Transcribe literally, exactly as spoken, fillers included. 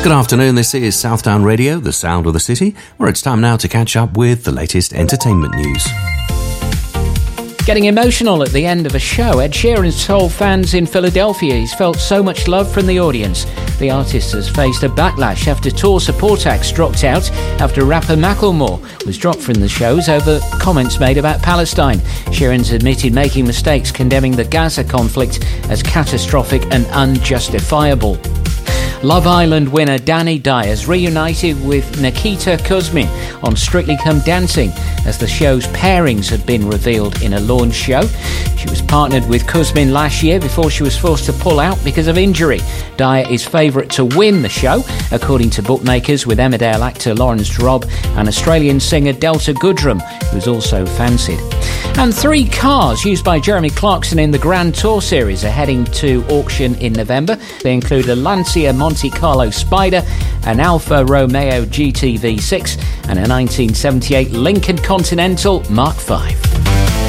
Good afternoon, this is Southdown Radio, the sound of the city, where it's time now to catch up with the latest entertainment news. Getting emotional at the end of a show, Ed Sheeran told fans in Philadelphia he's felt so much love from the audience. The artist has faced a backlash after tour support acts dropped out after rapper Macklemore was dropped from the shows over comments made about Palestine. Sheeran's admitted making mistakes, condemning the Gaza conflict as catastrophic and unjustifiable. Love Island winner Danny Dyers reunited with Nikita Kuzmin on Strictly Come Dancing as the show's pairings had been revealed in a launch show. She was partnered with Kuzmin last year before she was forced to pull out because of injury. Dyer is favourite to win the show, according to bookmakers, with Emmerdale actor Lawrence Drobb and Australian singer Delta Goodrem, who's also fancied. And three cars used by Jeremy Clarkson in the Grand Tour series are heading to auction in November. They include a Lancia Monte Carlo Spider, an Alfa Romeo G T V six and a nineteen seventy-eight Lincoln Continental Mark five.